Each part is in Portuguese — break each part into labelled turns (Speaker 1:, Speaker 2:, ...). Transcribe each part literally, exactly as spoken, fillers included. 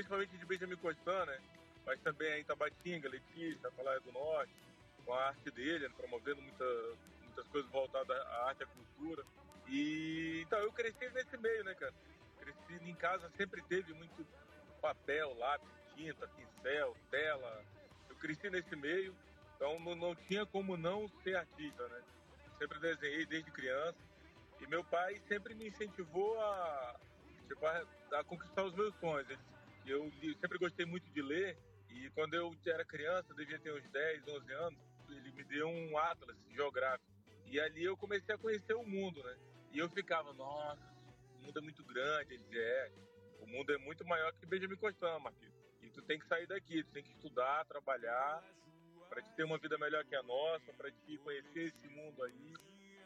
Speaker 1: principalmente de Benjamin Constant, né? Mas também em Tabatinga, Letícia, Atalaia do Norte, com a arte dele, né? Promovendo muita, muitas coisas voltadas à arte e à cultura. E então eu cresci nesse meio, né, cara? Cresci em casa, sempre teve muito papel, lápis, tinta, pincel, tela. Eu cresci nesse meio, então não, não tinha como não ser artista, né? Sempre desenhei desde criança. E meu pai sempre me incentivou a, tipo, a, a conquistar os meus sonhos. Ele, eu li, sempre gostei muito de ler. E quando eu era criança, eu devia ter uns dez, onze anos, ele me deu um atlas geográfico. E ali eu comecei a conhecer o mundo, né? E eu ficava, nossa, o mundo é muito grande. Ele dizia, é, o mundo é muito maior que Benjamin Constant, Marquinhos. E tu tem que sair daqui, tu tem que estudar, trabalhar, para te ter uma vida melhor que a nossa, para te conhecer esse mundo aí.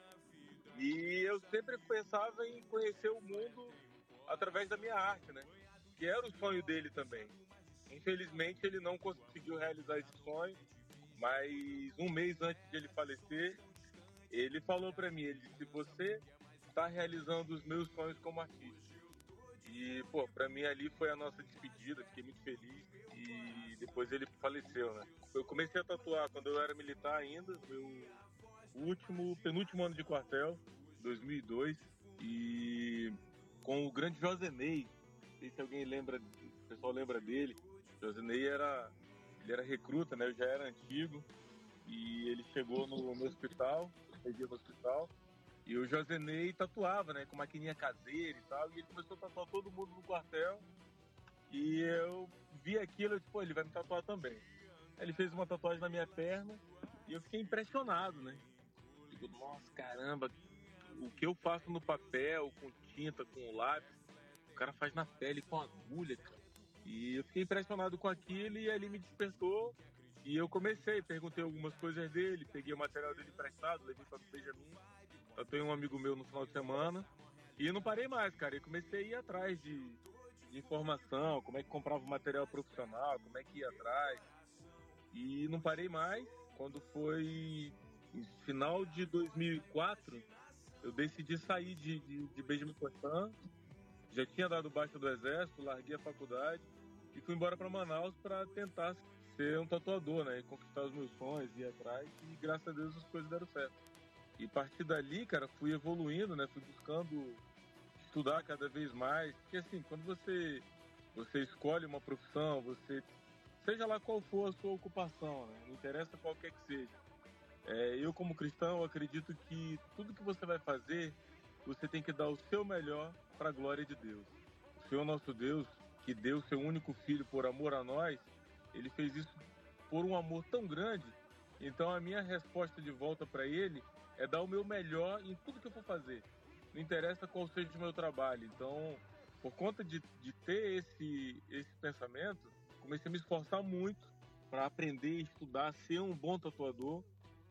Speaker 1: E eu sempre pensava em conhecer o mundo através da minha arte, né? Que era o sonho dele também. Infelizmente, ele não conseguiu realizar esse sonho, mas um mês antes de ele falecer, ele falou para mim, ele disse, você está realizando os meus sonhos como artista. E, pô, para mim ali foi a nossa despedida, fiquei muito feliz. E depois ele faleceu, né? Eu comecei a tatuar quando eu era militar ainda, meu último, penúltimo ano de quartel, dois mil e dois, e com o grande Josenei, não sei se alguém lembra, o pessoal lembra dele. Josenei era, ele era recruta, né? Eu já era antigo, e ele chegou no, no hospital, eu peguei no hospital, e o Josenei tatuava, né? Com maquininha caseira e tal, e ele começou a tatuar todo mundo no quartel, e eu vi aquilo, eu disse, pô, ele vai me tatuar também. Aí ele fez uma tatuagem na minha perna, e eu fiquei impressionado, né? Digo, nossa, caramba, o que eu faço no papel, com tinta, com lápis, o cara faz na pele com agulha, cara. E eu fiquei impressionado com aquilo e ali me despertou. E eu comecei, perguntei algumas coisas dele, peguei o material dele emprestado, levei para o Benjamin. Eu tenho um amigo meu no final de semana. E não parei mais, cara. E comecei a ir atrás de, de informação, como é que comprava o material profissional, como é que ia atrás. E não parei mais. Quando foi no final de dois mil e quatro, eu decidi sair de, de, de Benjamin Constant. Já tinha dado baixa do exército, larguei a faculdade e fui embora para Manaus para tentar ser um tatuador, né? E conquistar os meus sonhos, ir atrás. E graças a Deus as coisas deram certo. E a partir dali, cara, fui evoluindo, né? Fui buscando estudar cada vez mais. Porque assim, quando você, você escolhe uma profissão, você, seja lá qual for a sua ocupação, né? Não interessa qualquer que seja. É, eu, como cristão, acredito que tudo que você vai fazer, você tem que dar o seu melhor para a glória de Deus. O Senhor nosso Deus, que deu seu único filho por amor a nós, ele fez isso por um amor tão grande. Então a minha resposta de volta para ele é dar o meu melhor em tudo que eu for fazer. Não interessa qual seja o meu trabalho. Então, por conta de, de ter esse, esse pensamento, comecei a me esforçar muito para aprender, estudar, ser um bom tatuador.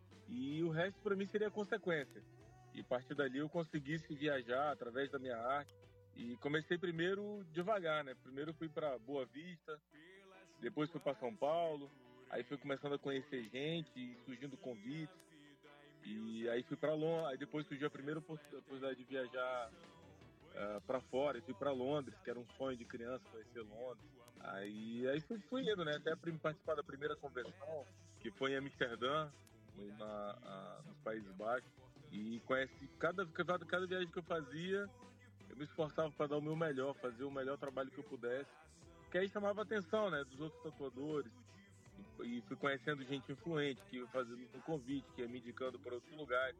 Speaker 1: E o resto para mim seria consequência. E a partir dali eu conseguisse viajar através da minha arte. E comecei primeiro devagar, né? Primeiro fui para Boa Vista, depois fui para São Paulo, aí fui começando a conhecer gente, surgindo convites. E aí fui para Londres, aí depois surgiu a primeira oportunidade de viajar uh, para fora, e fui para Londres, que era um sonho de criança conhecer Londres. Aí, aí fui, fui indo, né? Até participar da primeira convenção, que foi em Amsterdã, na, a, nos Países Baixos. E conheci cada, cada, cada viagem que eu fazia, eu me esforçava para dar o meu melhor, fazer o melhor trabalho que eu pudesse. Que aí chamava a atenção, né, dos outros tatuadores. E, e fui conhecendo gente influente, que ia fazendo um convite, que ia me indicando para outros lugares.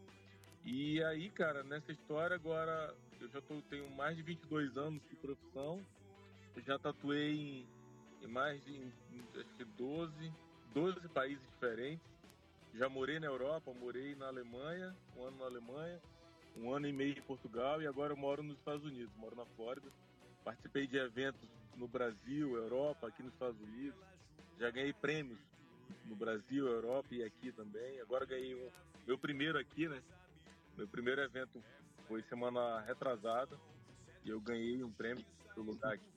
Speaker 1: E aí, cara, nessa história agora, eu já tô, tenho mais de vinte e dois anos de profissão. Eu já tatuei em, em mais de, em, acho que doze, doze países diferentes. Já morei na Europa, morei na Alemanha, um ano na Alemanha, um ano e meio em Portugal e agora eu moro nos Estados Unidos, moro na Flórida. Participei de eventos no Brasil, Europa, aqui nos Estados Unidos. Já ganhei prêmios no Brasil, Europa e aqui também. Agora ganhei um, meu primeiro aqui, né? Meu primeiro evento foi semana retrasada e eu ganhei um prêmio no lugar aqui.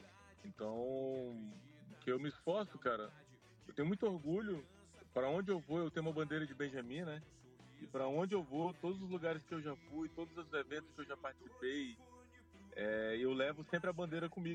Speaker 1: Então, que eu me esforço, cara. Eu tenho muito orgulho. Para onde eu vou, eu tenho uma bandeira de Benjamin, né? E para onde eu vou, todos os lugares que eu já fui, todos os eventos que eu já participei, é, eu levo sempre a bandeira comigo.